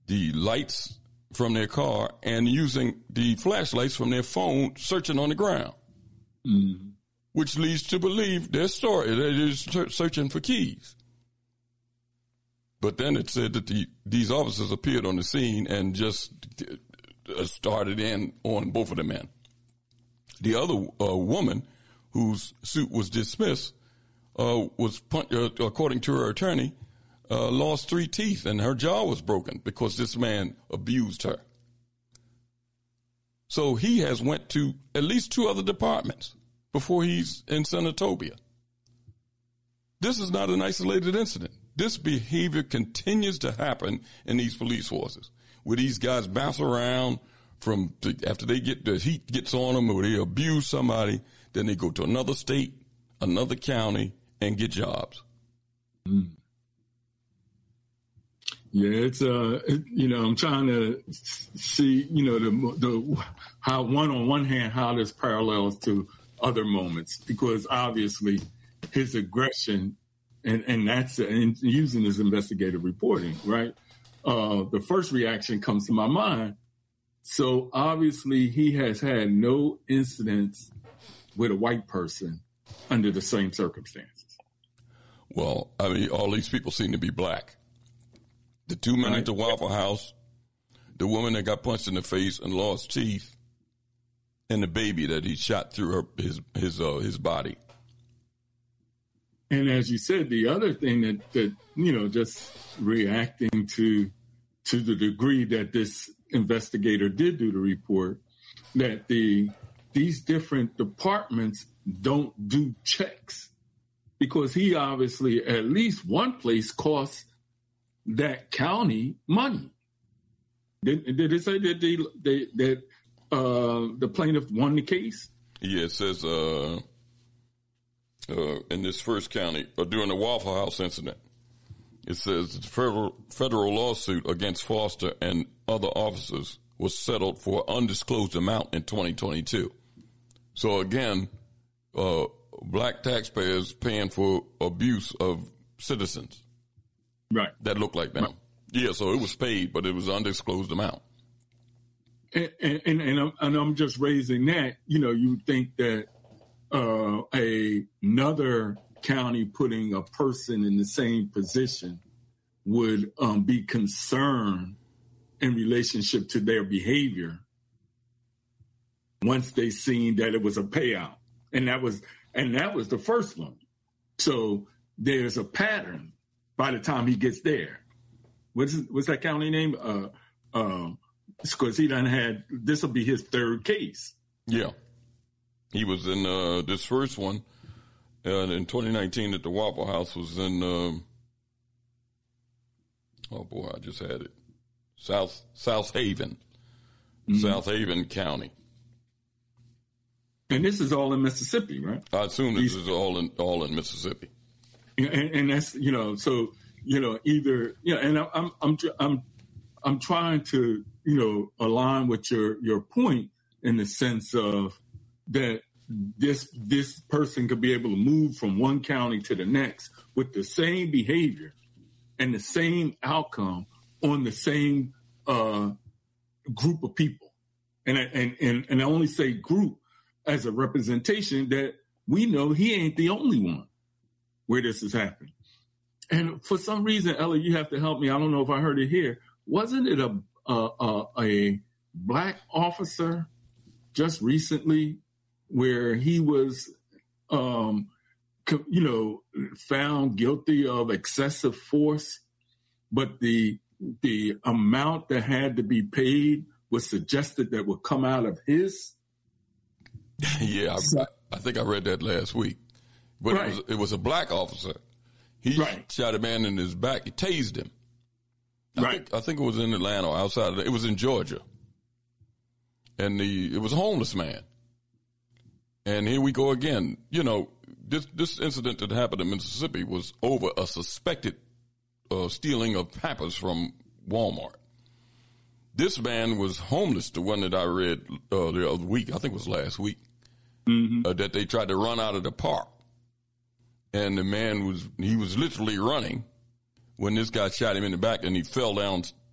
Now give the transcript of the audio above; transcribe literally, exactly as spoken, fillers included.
the lights from their car and using the flashlights from their phone searching on the ground, mm-hmm. which leads to believe their story. They're searching for keys. But then it said that the, these officers appeared on the scene and just started in on both of the men. The other uh, woman whose suit was dismissed uh, was, uh, according to her attorney, Uh, lost three teeth and her jaw was broken because this man abused her. So he has went to at least two other departments before he's in Senatobia. This is not an isolated incident. This behavior continues to happen in these police forces, where these guys bounce around from after they get the heat gets on them or they abuse somebody, then they go to another state, another county, and get jobs. Mm. Yeah, it's uh, it, you know, I'm trying to see, you know, the the how one on one hand how this parallels to other moments, because obviously his aggression and and that's and using this investigative reporting, right? Uh, the first reaction comes to my mind. So obviously he has had no incidents with a white person under the same circumstances. Well, I mean, all these people seem to be black. The two men right. at the Waffle House, the woman that got punched in the face and lost teeth, and the baby that he shot through her, his his uh, his body. And as you said, the other thing that, that you know, just reacting to to the degree that this investigator did do the report, that the these different departments don't do checks, because he obviously at least one place costs that county money. Did, did it say that they, they, that uh, the plaintiff won the case? Yeah, it says uh, uh, in this first county, uh, during the Waffle House incident, it says the federal, federal lawsuit against Foster and other officers was settled for undisclosed amount in twenty twenty-two. So again, uh, black taxpayers paying for abuse of citizens. Right. That looked like them. Right. Yeah, so it was paid, but it was undisclosed amount. And, and, and, I'm, and I'm just raising that, you know, you think that uh, a, another county putting a person in the same position would um, be concerned in relationship to their behavior once they seen that it was a payout. And that was, and that was the first one. So there's a pattern by the time he gets there. What's, what's that county name? Uh, uh, because he done had, this will be his third case. Yeah. He was in uh, this first one uh, in twenty nineteen at the Waffle House was in, um, oh boy, I just had it. South, South Haven, mm-hmm. South Haven County. And this is all in Mississippi, right? I assume this These, is all in, all in Mississippi. And, and that's, you know, so, you know, either, you know, and I'm, I'm, I'm, I'm trying to, you know, align with your, your point in the sense of that this, this person could be able to move from one county to the next with the same behavior and the same outcome on the same, uh, group of people. And, and, and, and I only say group as a representation that we know he ain't the only one where this has happened. And for some reason, Ellie, you have to help me. I don't know if I heard it here. Wasn't it a a, a, a black officer just recently where he was, um, co- you know, found guilty of excessive force, but the the amount that had to be paid was suggested that would come out of his? Yeah, I, I think I read that last week. But right. it, was, it was a black officer. He right. shot a man in his back. He tased him. I right. Think, I think it was in Atlanta or outside of it. It was in Georgia. And the it was a homeless man. And here we go again. You know, this this incident that happened in Mississippi was over a suspected uh, stealing of Pampers from Walmart. This man was homeless, the one that I read uh, the other week. I think it was last week. Mm-hmm. Uh, that they tried to run out of the park. And the man was, he was literally running when this guy shot him in the back and he fell down